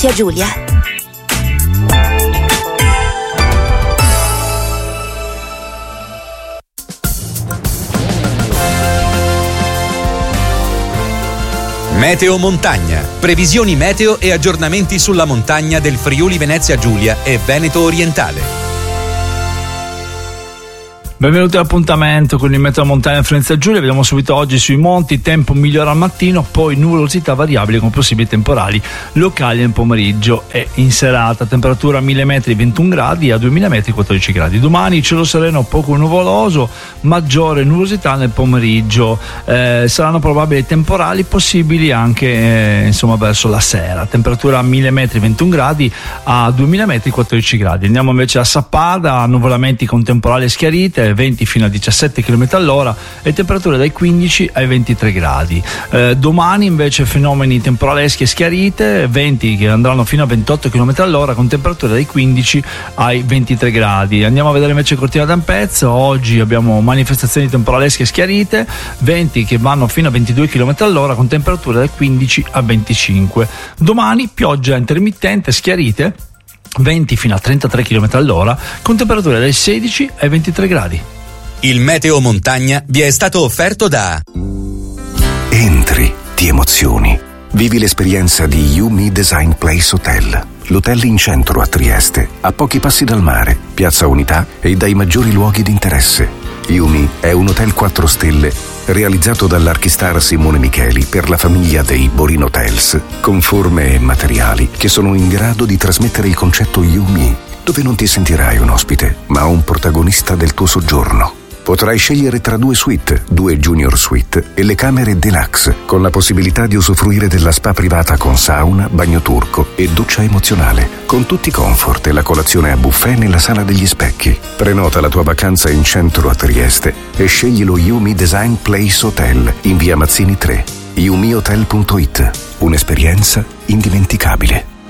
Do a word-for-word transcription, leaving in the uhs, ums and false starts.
Zia Giulia. Meteo Montagna. Previsioni meteo e aggiornamenti sulla montagna del Friuli Venezia Giulia e Veneto Orientale. Benvenuti all'appuntamento con il Meteo Montagna Venezia Giulia. Vediamo subito oggi sui monti, tempo migliore al mattino, poi nuvolosità variabile con possibili temporali locali nel pomeriggio e in serata. Temperatura a mille metri ventuno gradi, a duemila metri quattordici gradi. Domani cielo sereno poco nuvoloso, maggiore nuvolosità nel pomeriggio. Eh, saranno probabili temporali possibili anche eh, insomma verso la sera. Temperatura a mille metri ventuno gradi, a duemila metri quattordici gradi. Andiamo invece a Sappada, nuvolamenti con temporali e schiarite, venti fino a diciassette chilometri all'ora e temperature dai quindici ai ventitré gradi. Eh, domani invece fenomeni temporaleschi e schiarite, venti che andranno fino a ventotto chilometri all'ora con temperature dai quindici ai ventitré gradi. Andiamo a vedere invece Cortina d'Ampezzo. Oggi abbiamo manifestazioni temporalesche e schiarite, venti che vanno fino a ventidue chilometri all'ora con temperature dai quindici a venticinque. Domani pioggia intermittente, schiarite, venti fino a trentatré chilometri all'ora con temperature dai sedici ai ventitré gradi. Il Meteo Montagna vi è stato offerto da Entri, ti emozioni. Vivi l'esperienza di Yumi Design Place Hotel. L'hotel in centro a Trieste, a pochi passi dal mare, Piazza Unità e dai maggiori luoghi di interesse. Yumi è un hotel quattro stelle realizzato dall'archistar Simone Micheli per la famiglia dei Borin Hotels, con forme e materiali che sono in grado di trasmettere il concetto Yumi, dove non ti sentirai un ospite, ma un protagonista del tuo soggiorno. Potrai scegliere tra due suite, due junior suite e le camere deluxe, con la possibilità di usufruire della spa privata con sauna, bagno turco e doccia emozionale, con tutti i comfort e la colazione a buffet nella sala degli specchi. Prenota la tua vacanza in centro a Trieste e scegli lo Yumi Design Place Hotel in via Mazzini tre. yumi hotel punto it. Un'esperienza indimenticabile.